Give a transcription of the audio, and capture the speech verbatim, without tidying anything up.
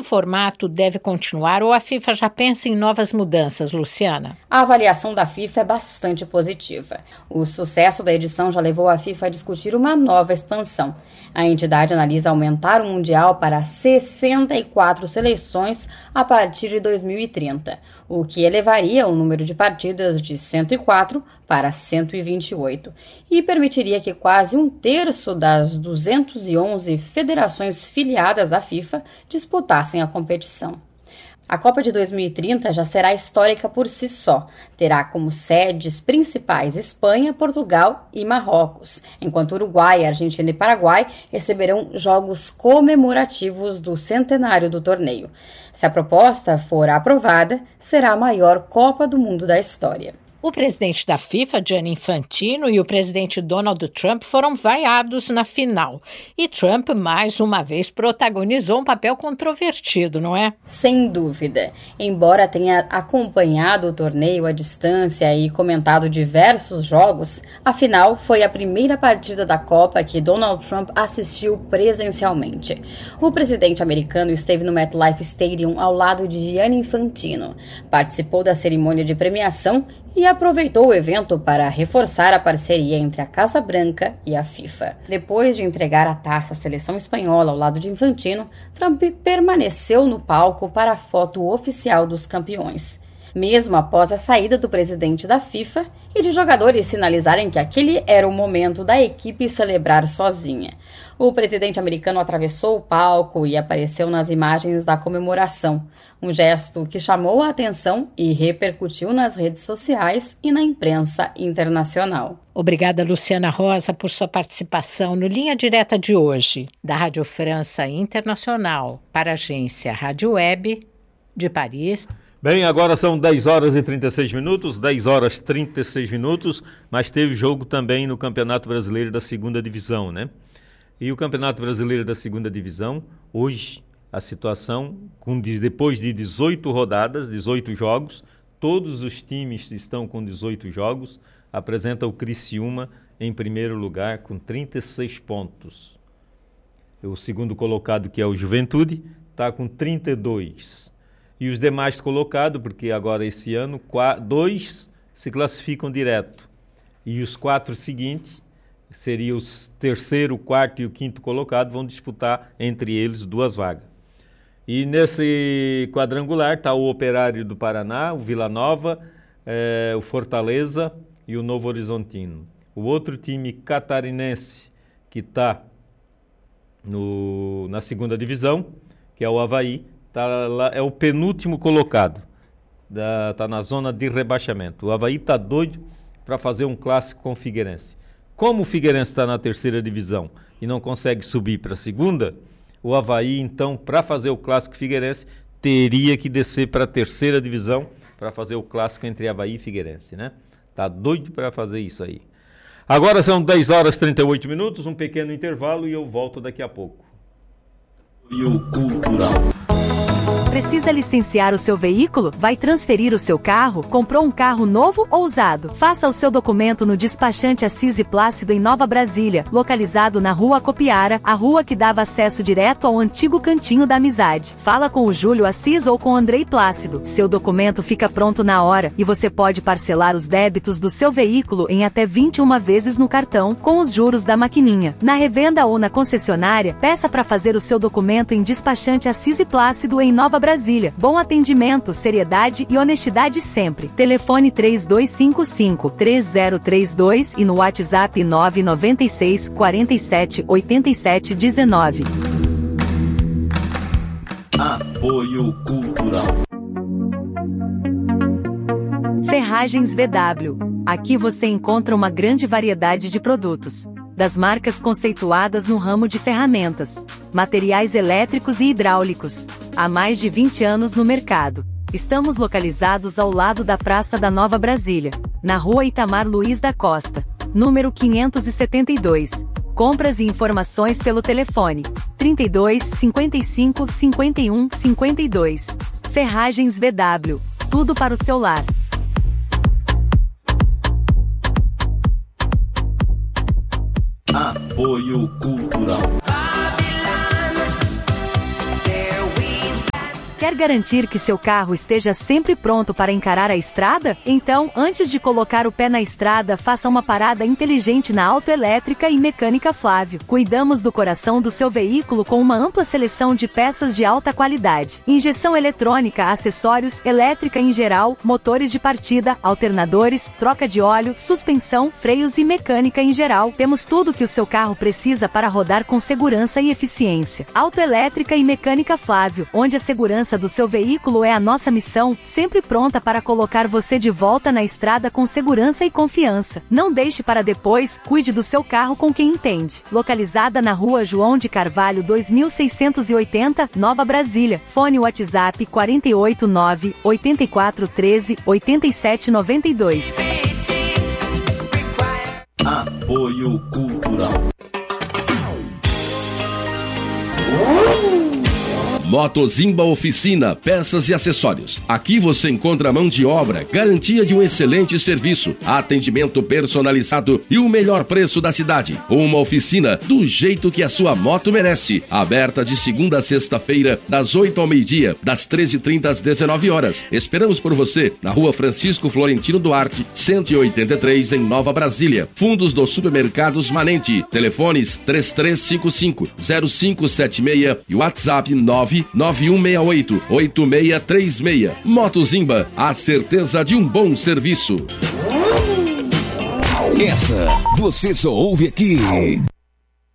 Esse formato deve continuar ou a FIFA já pensa em novas mudanças, Luciana? A avaliação da FIFA é bastante positiva. O sucesso da edição já levou a FIFA a discutir uma nova expansão. A entidade analisa aumentar o Mundial para sessenta e quatro seleções a partir de dois mil e trinta, o que elevaria o número de partidas de cento e quatro para cento e vinte e oito e permitiria que quase um terço das duzentas e onze federações filiadas à FIFA disputassem a competição. A Copa de dois mil e trinta já será histórica por si só. Terá como sedes principais Espanha, Portugal e Marrocos, enquanto Uruguai, Argentina e Paraguai receberão jogos comemorativos do centenário do torneio. Se a proposta for aprovada, será a maior Copa do Mundo da história. O presidente da FIFA, Gianni Infantino, e o presidente Donald Trump foram vaiados na final. E Trump, mais uma vez, protagonizou um papel controvertido, não é? Sem dúvida. Embora tenha acompanhado o torneio à distância e comentado diversos jogos, a final foi a primeira partida da Copa que Donald Trump assistiu presencialmente. O presidente americano esteve no MetLife Stadium ao lado de Gianni Infantino. Participou da cerimônia de premiação e aproveitou o evento para reforçar a parceria entre a Casa Branca e a FIFA. Depois de entregar a taça à seleção espanhola ao lado de Infantino, Trump permaneceu no palco para a foto oficial dos campeões. Mesmo após a saída do presidente da FIFA e de jogadores sinalizarem que aquele era o momento da equipe celebrar sozinha. O presidente americano atravessou o palco e apareceu nas imagens da comemoração, um gesto que chamou a atenção e repercutiu nas redes sociais e na imprensa internacional. Obrigada, Luciana Rosa, por sua participação no Linha Direta de hoje, da Rádio França Internacional, para a agência Rádio Web de Paris. Bem, agora são dez horas e trinta e seis minutos, dez horas e trinta e seis minutos, mas teve jogo também no Campeonato Brasileiro da Segunda Divisão, né? E o Campeonato Brasileiro da Segunda Divisão, hoje, a situação, com, depois de dezoito rodadas, dezoito jogos, todos os times estão com dezoito jogos, apresenta o Criciúma em primeiro lugar com trinta e seis pontos. O segundo colocado, que é o Juventude, está com trinta e dois. E os demais colocados, porque agora esse ano, quatro, dois se classificam direto. E os quatro seguintes, seriam os terceiro, quarto e o quinto colocado, vão disputar entre eles duas vagas. E nesse quadrangular está o Operário do Paraná, o Vila Nova, é, o Fortaleza e o Novo Horizontino. O outro time catarinense que está na segunda divisão, que é o Avaí, tá lá, é o penúltimo colocado, está na zona de rebaixamento. O Avaí está doido para fazer um clássico com o Figueirense. Como o Figueirense está na terceira divisão e não consegue subir para a segunda, o Avaí, então, para fazer o clássico Figueirense, teria que descer para a terceira divisão para fazer o clássico entre Avaí e Figueirense, né? Tá doido para fazer isso aí. Agora são dez horas e trinta e oito minutos, um pequeno intervalo e eu volto daqui a pouco. E o cultural. Precisa licenciar o seu veículo? Vai transferir o seu carro? Comprou um carro novo ou usado? Faça o seu documento no despachante Assis e Plácido em Nova Brasília, localizado na Rua Copiara, a rua que dava acesso direto ao antigo Cantinho da Amizade. Fala com o Júlio Assis ou com o Andrei Plácido. Seu documento fica pronto na hora e você pode parcelar os débitos do seu veículo em até vinte e uma vezes no cartão, com os juros da maquininha. Na revenda ou na concessionária, peça para fazer o seu documento em despachante Assis e Plácido em Nova Brasília. Bom atendimento, seriedade e honestidade sempre. Telefone três dois cinco cinco, três zero três dois e no WhatsApp nove nove seis, quatro sete, oito sete um nove. Apoio Cultural. Ferragens V W. Aqui você encontra uma grande variedade de produtos, das marcas conceituadas no ramo de ferramentas, materiais elétricos e hidráulicos. Há mais de vinte anos no mercado. Estamos localizados ao lado da Praça da Nova Brasília, na Rua Itamar Luiz da Costa, número quinhentos e setenta e dois. Compras e informações pelo telefone trinta e dois, cinquenta e cinco, cinquenta e um, cinquenta e dois. Ferragens V W. Tudo para o seu lar. Apoio Cultural. Quer garantir que seu carro esteja sempre pronto para encarar a estrada? Então, antes de colocar o pé na estrada, faça uma parada inteligente na Autoelétrica e Mecânica Flávio. Cuidamos do coração do seu veículo com uma ampla seleção de peças de alta qualidade. Injeção eletrônica, acessórios, elétrica em geral, motores de partida, alternadores, troca de óleo, suspensão, freios e mecânica em geral. Temos tudo que o seu carro precisa para rodar com segurança e eficiência. Autoelétrica e Mecânica Flávio, onde a segurança do seu veículo é a nossa missão, sempre pronta para colocar você de volta na estrada com segurança e confiança. Não deixe para depois, cuide do seu carro com quem entende. Localizada na Rua João de Carvalho dois mil seiscentos e oitenta, Nova Brasília. Fone WhatsApp quatro oito nove, oito quatro um três, oito sete nove dois. Apoio Cultural. Motozimba Oficina, peças e acessórios. Aqui você encontra mão de obra, garantia de um excelente serviço, atendimento personalizado e o melhor preço da cidade. Uma oficina do jeito que a sua moto merece. Aberta de segunda a sexta-feira, das oito ao meio-dia, das treze e trinta às dezenove horas. Esperamos por você na Rua Francisco Florentino Duarte, cento e oitenta e três, em Nova Brasília. Fundos dos Supermercados Manente. Telefones três três cinco cinco, zero cinco sete seis e WhatsApp nove nove um seis oito, oito seis três seis. Motozimba, a certeza de um bom serviço. Essa você só ouve aqui.